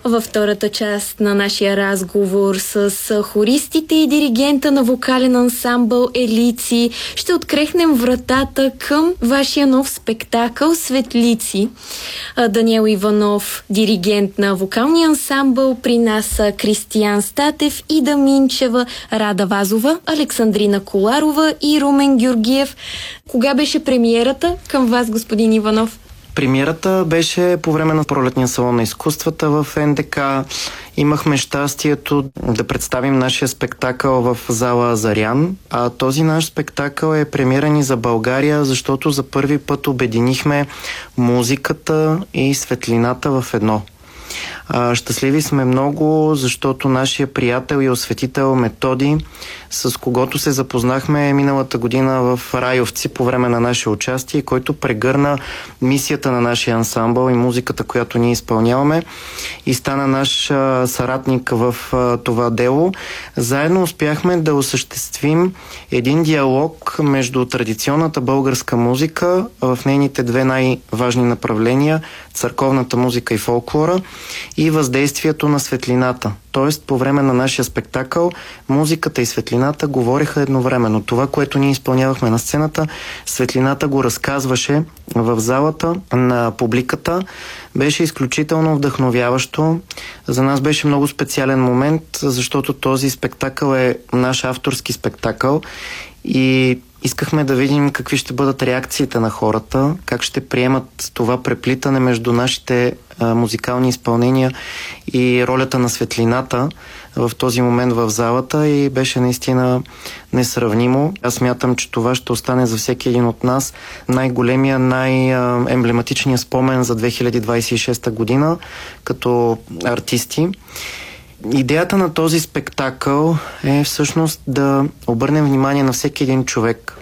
Във втората част на нашия разговор с хористите и диригента на вокален ансамбъл Елици ще открехнем вратата към вашия нов спектакъл Светлици. Даниел Иванов, диригент на вокалния ансамбъл, при нас са Кристиян Статев, Ида Минчева, Рада Вазова, Александрина Коларова и Румен Георгиев. Кога беше премиерата към вас, господин Иванов? Премиерата беше по време на пролетния салон на изкуствата в НДК. Имахме щастието да представим нашия спектакъл в зала Азарян. А този наш спектакъл е премиерен и за България, защото за първи път обединихме музиката и светлината в едно. Щастливи сме много, защото нашия приятел и осветител Методи, с когото се запознахме миналата година в Райовци по време на наше участие, който прегърна мисията на нашия ансамбъл и музиката, която ние изпълняваме, и стана наш съратник в това дело. Заедно успяхме да осъществим един диалог между традиционната българска музика в нейните две най-важни направления – църковната музика и фолклора, и въздействието на светлината. Тоест, по време на нашия спектакъл, музиката и светлината говореха едновременно. Това, което ние изпълнявахме на сцената, светлината го разказваше в залата на публиката. Беше изключително вдъхновяващо. За нас беше много специален момент, защото този спектакъл е наш авторски спектакъл и искахме да видим какви ще бъдат реакциите на хората, как ще приемат това преплитане между нашите музикални изпълнения и ролята на светлината в този момент в залата, и беше наистина несравнимо. Аз смятам, че това ще остане за всеки един от нас най-големия, най-емблематичният спомен за 2026 година като артисти. Идеята на този спектакъл е всъщност да обърнем внимание на всеки един човек,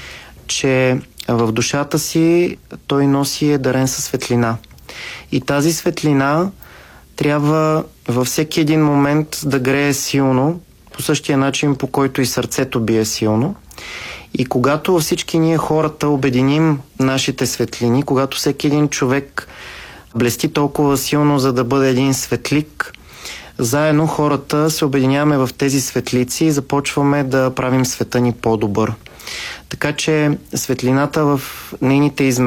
че в душата си той носи дарен със светлина. И тази светлина трябва във всеки един момент да грее силно, по същия начин, по който и сърцето бие силно. И когато всички ние хората обединим нашите светлини, когато всеки един човек блести толкова силно, за да бъде един светлик, заедно хората се обединяваме в тези светлици и започваме да правим света ни по-добър. Така че светлината в нейните измерения